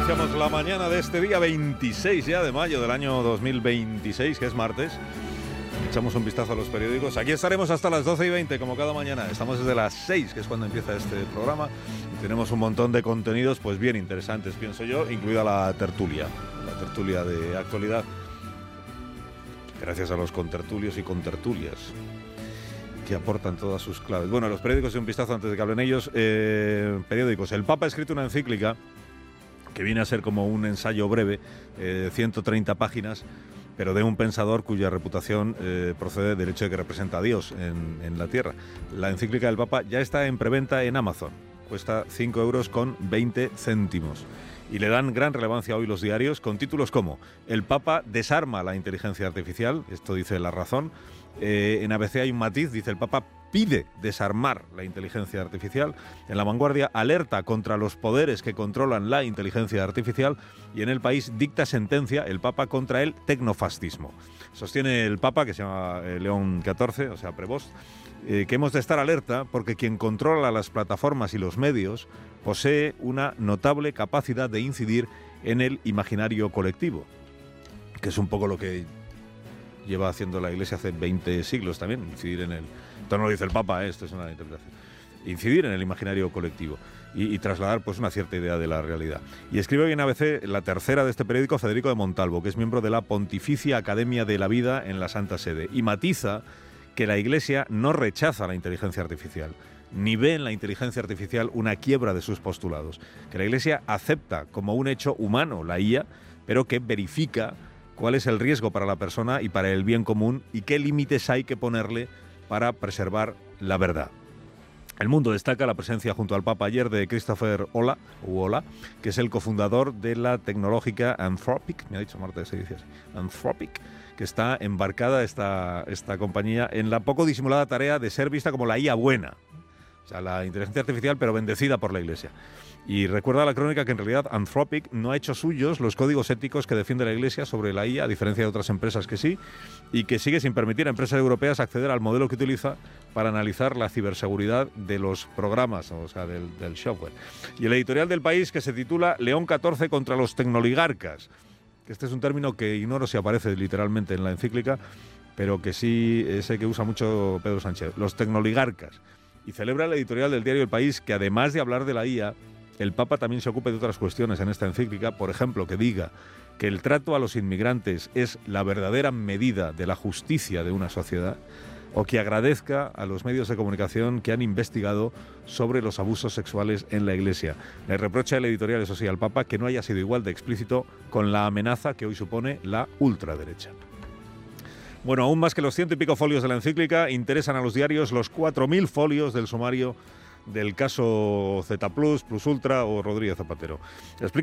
Iniciamos la mañana de este día 26 ya de mayo del año 2026, que es martes. Echamos un vistazo a los periódicos. Aquí estaremos hasta las 12:20, como cada mañana. Estamos desde las 6, que es cuando empieza este programa. Y tenemos un montón de contenidos, pues bien interesantes, pienso yo, incluida la tertulia de actualidad. Gracias a los contertulios y contertulias que aportan todas sus claves. Bueno, los periódicos, un vistazo antes de que hablen ellos. Periódicos. El Papa ha escrito una encíclica que viene a ser como un ensayo breve, 130 páginas, pero de un pensador cuya reputación procede del hecho de que representa a Dios en la tierra. La encíclica del Papa ya está en preventa en Amazon. Cuesta 5,20 €. Y le dan gran relevancia hoy los diarios con títulos como El Papa desarma la inteligencia artificial, esto dice La Razón. En ABC hay un matiz, dice el Papa pide desarmar la inteligencia artificial. En La Vanguardia alerta contra los poderes que controlan la inteligencia artificial. Y en El País dicta sentencia el Papa contra el tecnofascismo. Sostiene el Papa, que se llama León XIV, o sea, Prevost, que hemos de estar alerta porque quien controla las plataformas y los medios posee una notable capacidad de incidir en el imaginario colectivo, que es un poco lo que lleva haciendo la Iglesia hace 20 siglos también, incidir en el... Esto no lo dice el Papa, esto es una interpretación. Incidir en el imaginario colectivo y trasladar pues una cierta idea de la realidad. Y escribe hoy en ABC la tercera de este periódico, Federico de Montalvo, que es miembro de la Pontificia Academia de la Vida en la Santa Sede, y matiza que la Iglesia no rechaza la inteligencia artificial, ni ve en la inteligencia artificial una quiebra de sus postulados, que la Iglesia acepta como un hecho humano la IA, pero que verifica cuál es el riesgo para la persona y para el bien común y qué límites hay que ponerle para preservar la verdad. El Mundo destaca la presencia junto al Papa ayer de Christopher Olah, que es el cofundador de la tecnológica Anthropic, me ha dicho Marta, se dice así, Anthropic, que está embarcada esta compañía en la poco disimulada tarea de ser vista como la IA buena, o sea, la inteligencia artificial pero bendecida por la Iglesia. Y recuerda la crónica que en realidad Anthropic no ha hecho suyos los códigos éticos que defiende la Iglesia sobre la IA, a diferencia de otras empresas que sí, y que sigue sin permitir a empresas europeas acceder al modelo que utiliza para analizar la ciberseguridad de los programas, o sea, del software. Y el editorial del País, que se titula León XIV contra los tecnoligarcas. Este es un término que ignoro si aparece literalmente en la encíclica, pero que sí es el que usa mucho Pedro Sánchez, los tecnoligarcas. Y celebra el editorial del diario El País que, además de hablar de la IA, el Papa también se ocupe de otras cuestiones en esta encíclica, por ejemplo, que diga que el trato a los inmigrantes es la verdadera medida de la justicia de una sociedad, o que agradezca a los medios de comunicación que han investigado sobre los abusos sexuales en la Iglesia. Le reprocha el editorial, eso sí, al Papa que no haya sido igual de explícito con la amenaza que hoy supone la ultraderecha. Bueno, aún más que los 100 y pico folios de la encíclica, interesan a los diarios los 4.000 folios del sumario del caso Z+, Plus Ultra o Rodríguez Zapatero.